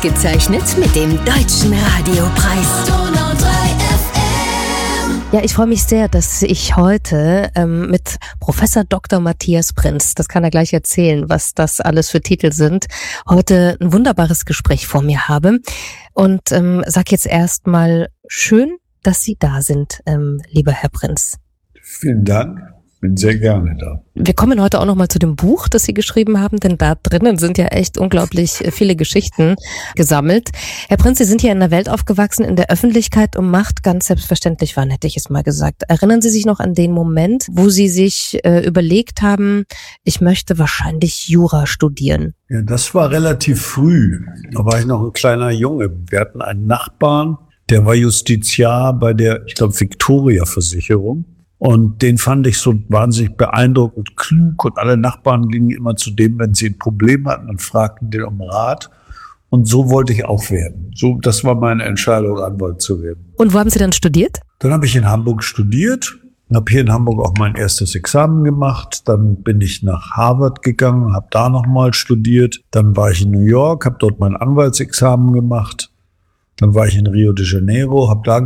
Ausgezeichnet mit dem Deutschen Radiopreis. Donau 3 FM. Ja, ich freue mich sehr, dass ich heute mit Professor Dr. Matthias Prinz, das kann er gleich erzählen, was das alles für Titel sind, heute ein wunderbares Gespräch vor mir habe. Und sag jetzt erstmal schön, dass Sie da sind, lieber Herr Prinz. Vielen Dank. Bin sehr gerne da. Wir kommen heute auch nochmal zu dem Buch, das Sie geschrieben haben, denn da drinnen sind ja echt unglaublich viele Geschichten gesammelt. Herr Prinz, Sie sind hier in der Welt aufgewachsen, in der Öffentlichkeit und Macht ganz selbstverständlich waren, hätte ich es mal gesagt. Erinnern Sie sich noch an den Moment, wo Sie sich überlegt haben, ich möchte wahrscheinlich Jura studieren? Ja, das war relativ früh. Da war ich noch ein kleiner Junge. Wir hatten einen Nachbarn, der war Justiziar bei der, ich glaube, Victoria-Versicherung. Und den fand ich so wahnsinnig beeindruckend klug. Und alle Nachbarn gingen immer zu dem, wenn sie ein Problem hatten und fragten den um Rat. Und so wollte ich auch werden. So, das war meine Entscheidung, Anwalt zu werden. Und wo haben Sie dann studiert? Dann habe ich in Hamburg studiert. Habe hier in Hamburg auch mein erstes Examen gemacht. Dann bin ich nach Harvard gegangen, habe da nochmal studiert. Dann war ich in New York, habe dort mein Anwaltsexamen gemacht. Dann war ich in Rio de Janeiro, habe da